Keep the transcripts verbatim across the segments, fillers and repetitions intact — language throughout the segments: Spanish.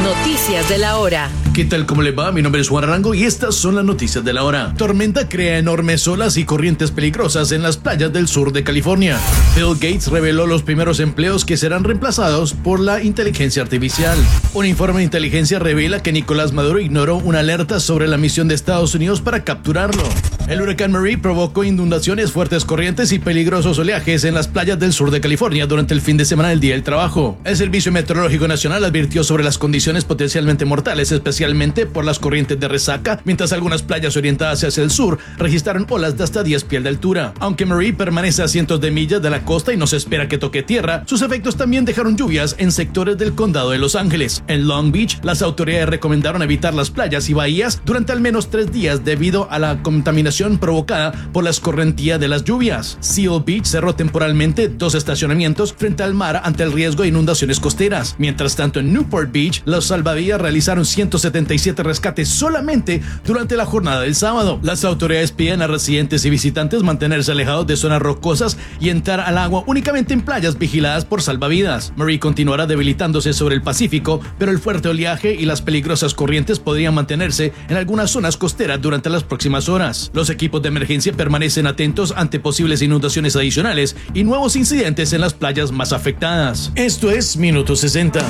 Noticias de la hora. ¿Qué tal? ¿Cómo le va? Mi nombre es Juan Arango y estas son las noticias de la hora. Tormenta crea enormes olas y corrientes peligrosas en las playas del sur de California. Bill Gates reveló los primeros empleos que serán reemplazados por la inteligencia artificial. Un informe de inteligencia revela que Nicolás Maduro ignoró una alerta sobre la misión de Estados Unidos para capturarlo. El huracán Marie provocó inundaciones, fuertes corrientes y peligrosos oleajes en las playas del sur de California durante el fin de semana del Día del Trabajo. El Servicio Meteorológico Nacional advirtió sobre las condiciones potencialmente mortales, especialmente por las corrientes de resaca, mientras algunas playas orientadas hacia el sur registraron olas de hasta diez pies de altura. Aunque Marie permanece a cientos de millas de la costa y no se espera que toque tierra, sus efectos también dejaron lluvias en sectores del condado de Los Ángeles. En Long Beach, las autoridades recomendaron evitar las playas y bahías durante al menos tres días debido a la contaminación provocada por la escorrentía de las lluvias. Seal Beach cerró temporalmente dos estacionamientos frente al mar ante el riesgo de inundaciones costeras. Mientras tanto, en Newport Beach, los salvavidas realizaron ciento setenta y siete rescates solamente durante la jornada del sábado. Las autoridades piden a residentes y visitantes mantenerse alejados de zonas rocosas y entrar al agua únicamente en playas vigiladas por salvavidas. Marie continuará debilitándose sobre el Pacífico, pero el fuerte oleaje y las peligrosas corrientes podrían mantenerse en algunas zonas costeras durante las próximas horas. Los equipos de emergencia permanecen atentos ante posibles inundaciones adicionales y nuevos incidentes en las playas más afectadas. Esto es Minuto sesenta.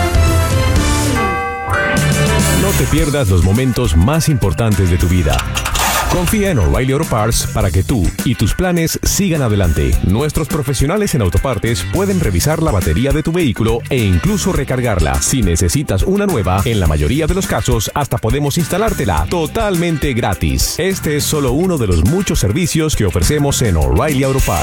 No te pierdas los momentos más importantes de tu vida. Confía en O'Reilly Auto Parts para que tú y tus planes sigan adelante. Nuestros profesionales en autopartes pueden revisar la batería de tu vehículo e incluso recargarla. Si necesitas una nueva, en la mayoría de los casos hasta podemos instalártela totalmente gratis. Este es solo uno de los muchos servicios que ofrecemos en O'Reilly Auto Parts.